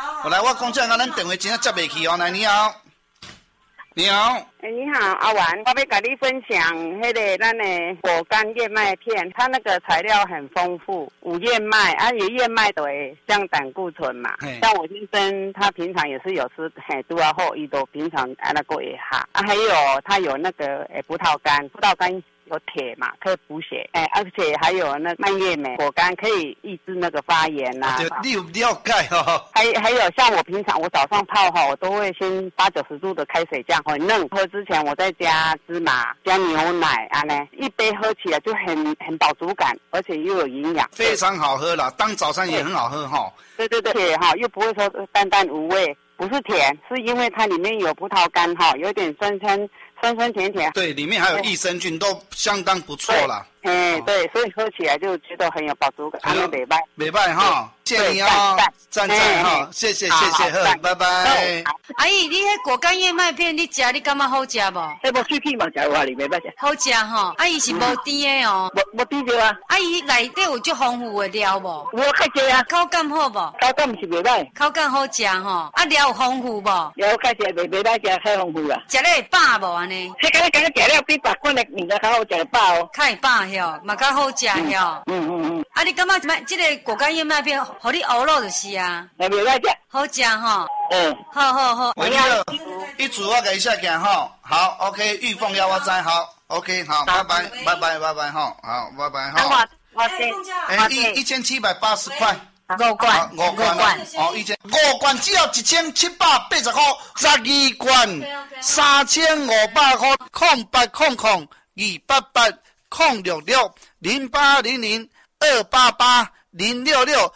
我来，我讲这个，咱电话真正接袂去哦。来，你好，你好。 你好，阿丸，我要跟你分享那个咱的果干燕麦片，它那个材料很丰富，有燕麦，有燕麦的降胆固醇嘛。像我先生他平常也是有吃都要后伊都平常那个也哈，还有他有那个葡萄干，有铁嘛，可以补血，而且还有那蔓越莓果干可以抑制那个发炎呐。 你有了解哦。 还有像我平常我早上泡哈，我都会先80-90度的开水这样很嫩，喝之前我再加芝麻加牛奶呢，一杯喝起来就很饱足感，而且又有营养， 非常好喝啦，当早餐也很好喝哈。 对，且又不会说淡淡无味，不是甜，是因为它里面有葡萄干哈，有点酸甜甜。 对，里面还有益生菌，都相当不错啦。 对，所以喝起来就觉得很有饱足感， 没拜哈，谢谢你啊，赞哈，谢谢，好，拜拜。 阿姨，你迄果干燕麦片，你吃你感觉好吃无？ 迄无水气嘛，食话里袂歹食。 好吃吼，阿姨是无甜的哦。 无甜着啊。 阿姨内底有足丰富的料无？ 有较济啊。 口感好无？ 口感是袂歹。 口感好食吼，料有丰富无？ 料较济袂歹食，太丰富啦。 食了会饱无安尼？ 迄个食了比别款的物件较好食会饱哦。较会饱哟，嘛较好食哟。啊，你感觉这个果干燕麦片，互你熬肉就是啊。 袂歹食。 好食吼。好。 一组我给你下讲哈，好 ，OK， 玉凤要我知好 ，OK， 好，拜拜哈，好，拜拜哈。 我 1780块。 5罐哦，5罐只要1780块，12罐3500块，0800-066-288-066。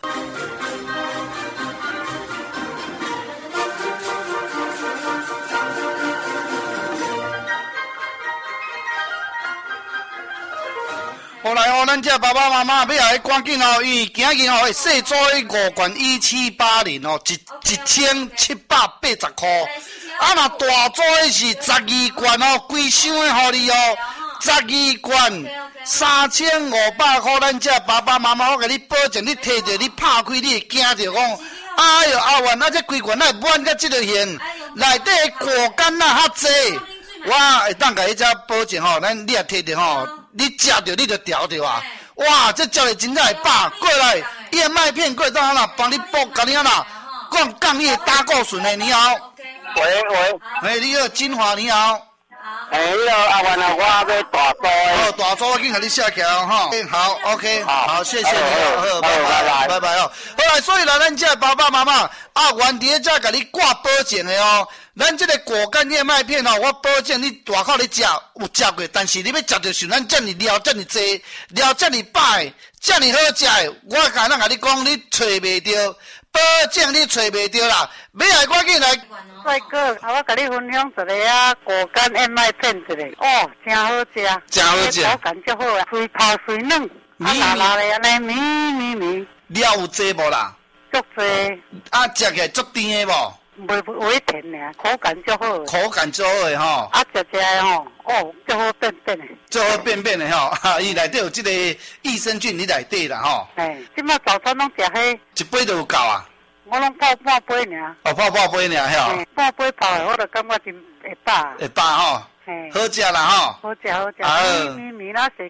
后来哦，咱这爸爸妈妈要来赶紧哦，因为今日哦，细组的5罐1780哦，1780块。啊，若大组的是12罐哦，规箱的互你哦，12罐3500块。咱这爸爸妈妈，我甲你保证，你摕着你拍开，你会惊着讲，哎哟，阿元，这规罐哪会满甲这个现？内底的果干哪较济？我会当甲你遮保证吼，咱你也摕着吼。你食着你就调着啊！哇，这叫你真正会饱。过来，燕麦片过到哪帮你补，甲你哪降你的胆固醇的。你好，喂，你好，金华，你好。 你好，阿元啊，我要大组。 哦，大组我紧甲你写起来哈。好 ，OK， 好，谢谢你哦，拜拜哦。好来，所以啦，咱这爸爸妈妈阿元伫遮甲你挂保证的哦。咱这个果干燕麦片哦，我保证你大口你食有食过，但是你要食着像咱这么料这么济，料这么摆，这么好食的，我敢若甲你讲，你找袂着，保证你找袂着啦。要来赶紧来。 帅哥，我甲你分享一个啊，果干燕麦片一个，哦，真好食， 真好食， 口感足好啊，水泡水嫩，辣辣的安尼绵， 料有济无啦？ 足济， 啊，食起来足甜的无？ 袂甜尔，口感足好。 口感足好的吼。 啊，食吼，哦，足好便的。 足好便的吼，伊内底有这个益生菌，你内底啦吼。 即摆早餐拢食迄。 一杯就有够啊。 我拢泡半杯尔。 哦，泡半杯尔吼。 半杯泡的，我就感觉真会饱。 会饱吼。好食啦吼。 好食，绵啦，水